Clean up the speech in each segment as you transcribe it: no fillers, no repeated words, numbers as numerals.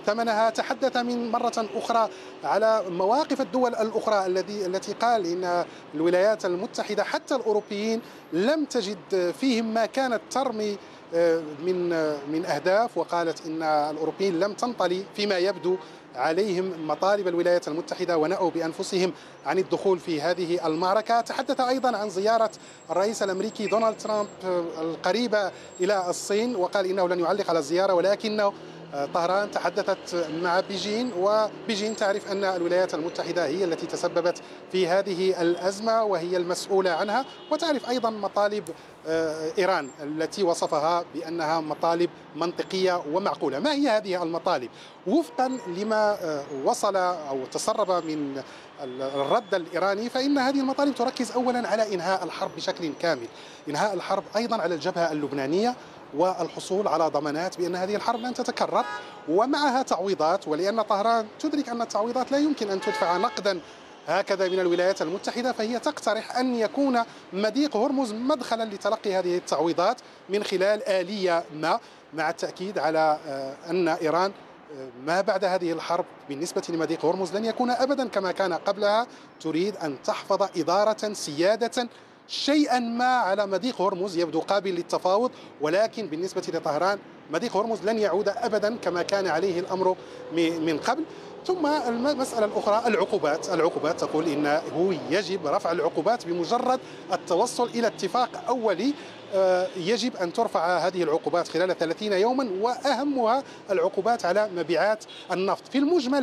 ثمنها. تحدث من مرة أخرى على مواقف الدول الأخرى التي قال إن الولايات المتحدة حتى الأوروبيين لم تجد فيهم ما كانت ترمي من أهداف، وقالت إن الأوروبيين لم تنطلي فيما يبدو عليهم مطالب الولايات المتحدة ونأوا بأنفسهم عن الدخول في هذه المعركة. تحدث أيضا عن زيارة الرئيس الأمريكي دونالد ترامب القريبة إلى الصين، وقال إنه لن يعلق على الزيارة، ولكنه طهران تحدثت مع بيجين، وبيجين تعرف أن الولايات المتحدة هي التي تسببت في هذه الأزمة وهي المسؤولة عنها، وتعرف أيضا مطالب إيران التي وصفها بأنها مطالب منطقية ومعقولة. ما هي هذه المطالب؟ وفقا لما وصل أو تسرب من الرد الإيراني، فإن هذه المطالب تركز أولا على إنهاء الحرب بشكل كامل، إنهاء الحرب أيضا على الجبهة اللبنانية، والحصول على ضمانات بأن هذه الحرب لن تتكرر، ومعها تعويضات. ولأن طهران تدرك أن التعويضات لا يمكن أن تدفع نقدا هكذا من الولايات المتحدة، فهي تقترح أن يكون مضيق هرمز مدخلا لتلقي هذه التعويضات من خلال آلية ما، مع التأكيد على أن إيران ما بعد هذه الحرب بالنسبة لمضيق هرمز لن يكون أبدا كما كان قبلها، تريد أن تحفظ إدارة سيادة شيئا ما على مضيق هرمز يبدو قابل للتفاوض، ولكن بالنسبة لطهران مضيق هرمز لن يعود أبدا كما كان عليه الأمر من قبل. ثم المسألة الأخرى العقوبات تقول إنه يجب رفع العقوبات بمجرد التوصل إلى اتفاق أولي. يجب أن ترفع هذه العقوبات خلال 30 يوما، وأهمها العقوبات على مبيعات النفط. في المجمل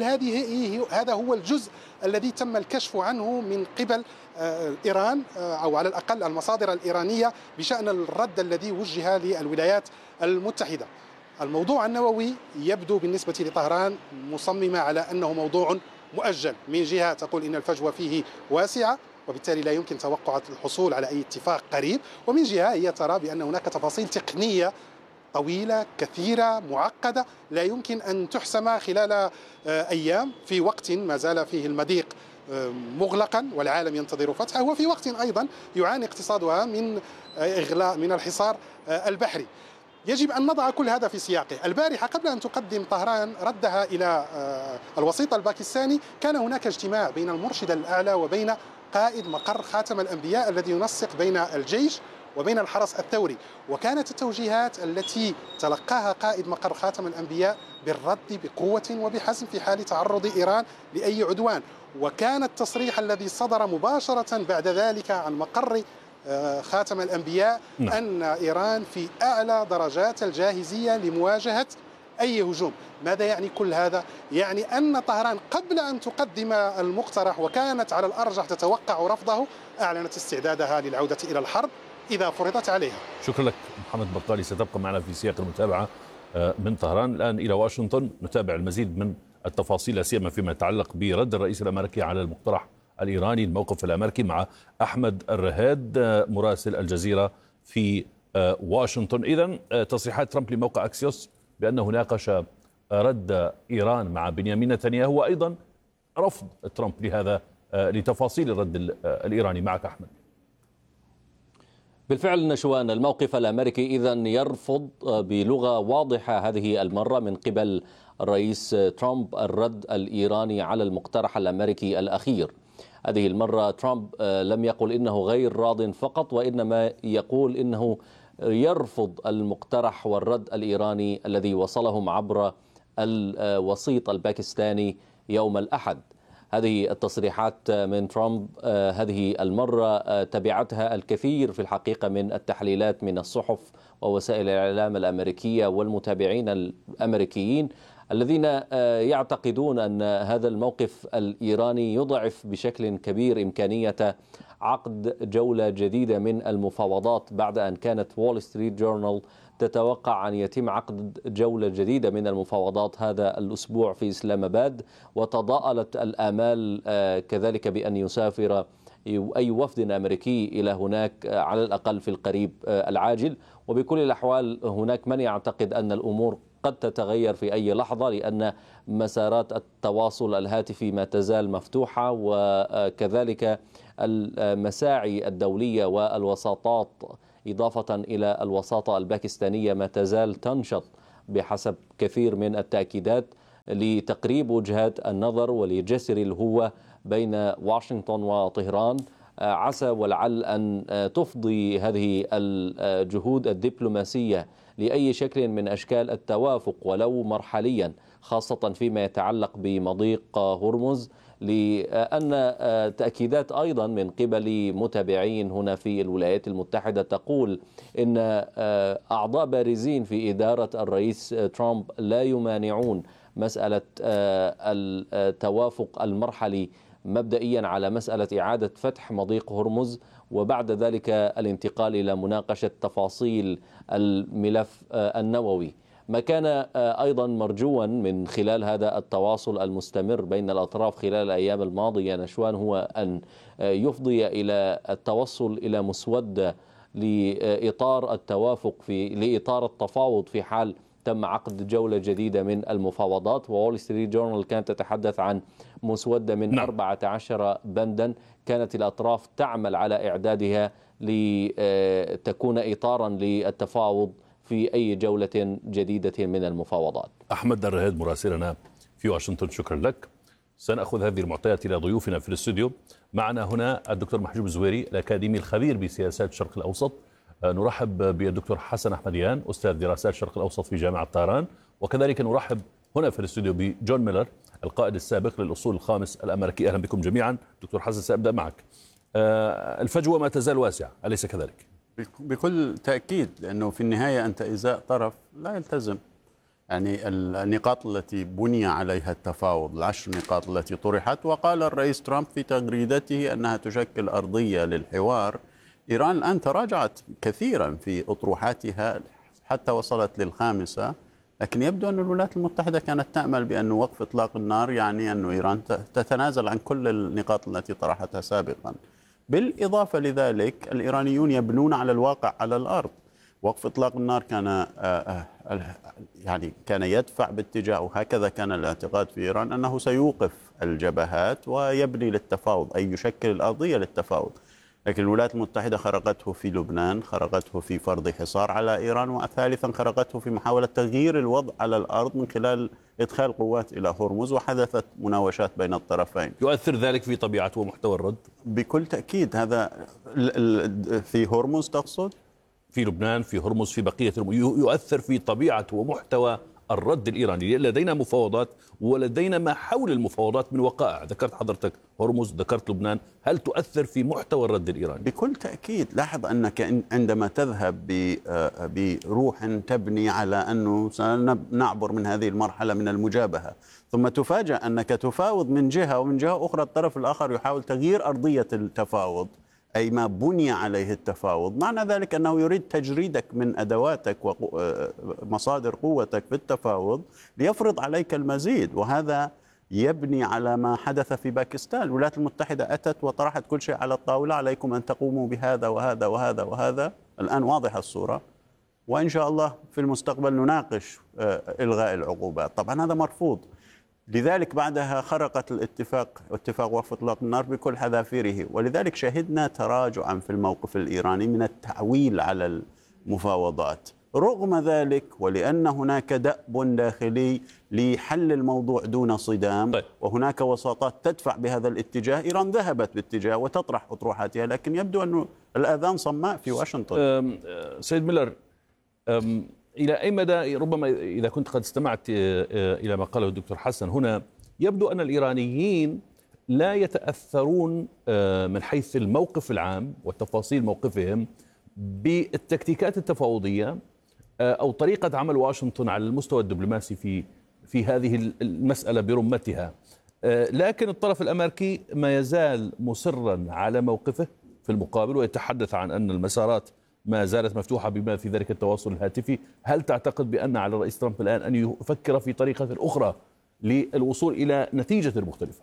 هذا هو الجزء الذي تم الكشف عنه من قبل إيران، أو على الأقل المصادر الإيرانية، بشأن الرد الذي وجه للولايات المتحدة. الموضوع النووي يبدو بالنسبة لطهران مصممة على أنه موضوع مؤجل، من جهة تقول إن الفجوة فيه واسعة وبالتالي لا يمكن توقع الحصول على أي اتفاق قريب، ومن جهة هي ترى بأن هناك تفاصيل تقنية طويلة كثيرة معقدة لا يمكن أن تحسم خلال أيام، في وقت ما زال فيه المضيق مغلقا والعالم ينتظر فتحه، وفي وقت أيضا يعاني اقتصادها من إغلاق من الحصار البحري. يجب أن نضع كل هذا في سياقه. البارحة قبل أن تقدم طهران ردها إلى الوسيط الباكستاني، كان هناك اجتماع بين المرشد الأعلى وبين قائد مقر خاتم الأنبياء الذي ينسق بين الجيش وبين الحرس الثوري، وكانت التوجيهات التي تلقاها قائد مقر خاتم الأنبياء بالرد بقوة وبحزم في حال تعرض إيران لأي عدوان. وكان التصريح الذي صدر مباشرة بعد ذلك عن مقر خاتم الأنبياء أن إيران في أعلى درجات الجاهزية لمواجهة أي هجوم. ماذا يعني كل هذا؟ يعني أن طهران قبل أن تقدم المقترح وكانت على الأرجح تتوقع رفضه، أعلنت استعدادها للعودة إلى الحرب إذا فرضت عليها. شكرا لك محمد بطالي، ستبقى معنا في سياق المتابعة من طهران. الآن إلى واشنطن نتابع المزيد من التفاصيل، لا سيما فيما يتعلق برد الرئيس الأمريكي على المقترح الإيراني، الموقف الأمريكي، مع أحمد الرهاد مراسل الجزيرة في واشنطن. إذن تصريحات ترامب لموقع أكسيوس بأنه ناقش رد إيران مع بنيامين نتنياهو، وأيضا رفض ترامب لهذا لتفاصيل الرد الإيراني. معك أحمد. بالفعل نشوان، الموقف الأمريكي إذن يرفض بلغة واضحة هذه المرة من قبل الرئيس ترامب الرد الإيراني على المقترح الأمريكي الأخير. هذه المرة ترامب لم يقل إنه غير راض فقط، وإنما يقول إنه يرفض المقترح والرد الإيراني الذي وصلهم عبر الوسيط الباكستاني يوم الأحد. هذه التصريحات من ترامب هذه المرة تبعتها الكثير في الحقيقة من التحليلات من الصحف ووسائل الإعلام الأمريكية والمتابعين الأمريكيين، الذين يعتقدون أن هذا الموقف الإيراني يضعف بشكل كبير إمكانية عقد جولة جديدة من المفاوضات، بعد أن كانت وول ستريت جورنال تتوقع أن يتم عقد جولة جديدة من المفاوضات هذا الأسبوع في إسلام آباد، وتضاءلت الآمال كذلك بأن يسافر أي وفد أمريكي إلى هناك على الأقل في القريب العاجل. وبكل الأحوال هناك من يعتقد أن الأمور قد تتغير في أي لحظة، لأن مسارات التواصل الهاتفي ما تزال مفتوحة، وكذلك المساعي الدولية والوساطات إضافة إلى الوساطة الباكستانية ما تزال تنشط بحسب كثير من التأكيدات. لتقريب وجهات النظر ولجسر الهوة بين واشنطن وطهران. عسى ولعل أن تفضي هذه الجهود الدبلوماسية لأي شكل من أشكال التوافق ولو مرحليا، خاصة فيما يتعلق بمضيق هرمز، لأن تأكيدات أيضا من قبل متابعين هنا في الولايات المتحدة تقول إن أعضاء بارزين في إدارة الرئيس ترامب لا يمانعون مسألة التوافق المرحلي مبدئيا على مسألة إعادة فتح مضيق هرمز، وبعد ذلك الانتقال إلى مناقشة تفاصيل الملف النووي. ما كان أيضا مرجوا من خلال هذا التواصل المستمر بين الأطراف خلال الأيام الماضية نشوان هو أن يفضي إلى التوصل إلى مسودة لإطار التوافق لإطار التفاوض في حال تم عقد جولة جديدة من المفاوضات. وول ستريت جورنال كانت تتحدث عن مسودة من 14 بندا كانت الأطراف تعمل على إعدادها لتكون إطارا للتفاوض في أي جولة جديدة من المفاوضات. أحمد الرهيد مراسلنا في واشنطن، شكرا لك. سنأخذ هذه المعطيات إلى ضيوفنا في الاستوديو. معنا هنا الدكتور محجوب الزويري الأكاديمي الخبير بسياسات الشرق الأوسط. نرحب بالدكتور حسن أحمديان أستاذ دراسات الشرق الأوسط في جامعة طهران، وكذلك نرحب هنا في الاستوديو بجون ميلر القائد السابق للأصول الخامس الأمريكي. أهلا بكم جميعا. دكتور حسن، سأبدأ معك. الفجوة ما تزال واسعة، أليس كذلك؟ بكل تأكيد، لأنه في النهاية أنت إزاء طرف لا يلتزم. يعني النقاط التي بني عليها التفاوض، العشر نقاط التي طرحت، وقال الرئيس ترامب في تغريدته أنها تشكل أرضية للحوار. إيران الآن تراجعت كثيرا في أطروحاتها حتى وصلت للخامسة، لكن يبدو أن الولايات المتحدة كانت تأمل بأن وقف إطلاق النار يعني أن إيران تتنازل عن كل النقاط التي طرحتها سابقا. بالإضافة لذلك الإيرانيون يبنون على الواقع على الأرض. وقف إطلاق النار كان يدفع باتجاه، وهكذا كان الاعتقاد في إيران أنه سيوقف الجبهات ويبني للتفاوض، أي يشكل الأرضية للتفاوض. لكن الولايات المتحدة خرقته في لبنان، خرقته في فرض حصار على إيران، وثالثا خرقته في محاولة تغيير الوضع على الأرض من خلال إدخال قوات إلى هرمز، وحدثت مناوشات بين الطرفين. يؤثر ذلك في طبيعة ومحتوى الرد؟ بكل تأكيد. هذا في هرمز تقصد؟ في لبنان، في هرمز، في بقية يؤثر في طبيعة ومحتوى الرد الإيراني. لدينا مفاوضات ولدينا ما حول المفاوضات من وقائع، ذكرت حضرتك هرمز، ذكرت لبنان، هل تؤثر في محتوى الرد الإيراني؟ بكل تأكيد. لاحظ أنك عندما تذهب بروح تبني على أنه سنعبر من هذه المرحلة من المجابهة، ثم تفاجأ أنك تفاوض من جهة ومن جهة أخرى الطرف الآخر يحاول تغيير أرضية التفاوض، أي ما بني عليه التفاوض، معنى ذلك أنه يريد تجريدك من أدواتك ومصادر قوتك في التفاوض ليفرض عليك المزيد. وهذا يبني على ما حدث في باكستان. الولايات المتحدة أتت وطرحت كل شيء على الطاولة، عليكم أن تقوموا بهذا وهذا وهذا وهذا. الآن واضحة الصورة، وإن شاء الله في المستقبل نناقش إلغاء العقوبات. طبعا هذا مرفوض. لذلك بعدها خرقت اتفاق وقف إطلاق النار بكل حذافيره، ولذلك شهدنا تراجعا في الموقف الإيراني من التعويل على المفاوضات. رغم ذلك، ولأن هناك دأب داخلي لحل الموضوع دون صدام، وهناك وساطات تدفع بهذا الاتجاه، إيران ذهبت باتجاه وتطرح أطروحاتها، لكن يبدو أن الآذان صماء في واشنطن. سيد ميلر، إلى أي مدى، ربما إذا كنت قد استمعت إلى ما قاله الدكتور حسن هنا، يبدو أن الإيرانيين لا يتأثرون من حيث الموقف العام وتفاصيل موقفهم بالتكتيكات التفاوضية أو طريقة عمل واشنطن على المستوى الدبلوماسي في هذه المسألة برمتها، لكن الطرف الأمريكي ما يزال مصرا على موقفه في المقابل، ويتحدث عن أن المسارات ما زالت مفتوحة بما في ذلك التواصل الهاتفي. هل تعتقد بأن على الرئيس ترامب الآن أن يفكر في طريقة أخرى للوصول إلى نتيجة مختلفة؟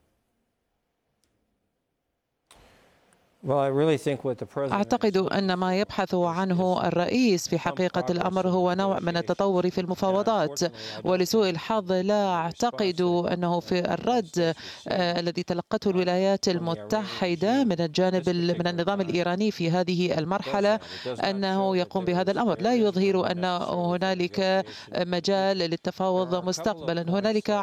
أعتقد أن ما يبحث عنه الرئيس في حقيقة الأمر هو نوع من التطور في المفاوضات، ولسوء الحظ لا أعتقد أنه في الرد الذي تلقته الولايات المتحدة من الجانب من النظام الإيراني في هذه المرحلة أنه يقوم بهذا الأمر. لا يظهر أن هنالك مجال للتفاوض مستقبلا. هنالك